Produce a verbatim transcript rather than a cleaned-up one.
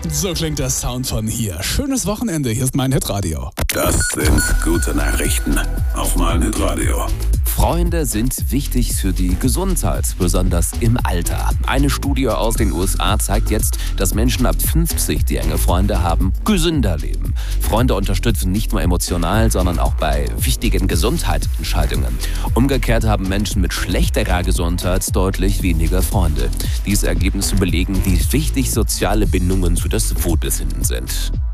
So klingt der Sound von hier. Schönes Wochenende, hier ist mein Hitradio. Das sind gute Nachrichten auf mein Hitradio. Freunde sind wichtig für die Gesundheit, besonders im Alter. Eine Studie aus den U S A zeigt jetzt, dass Menschen ab fünfzig, die enge Freunde haben, gesünder leben. Freunde unterstützen nicht nur emotional, sondern auch bei wichtigen Gesundheitsentscheidungen. Umgekehrt haben Menschen mit schlechterer Gesundheit deutlich weniger Freunde. Diese Ergebnisse belegen, wie wichtig soziale Bindungen für das Wohlbefinden sind.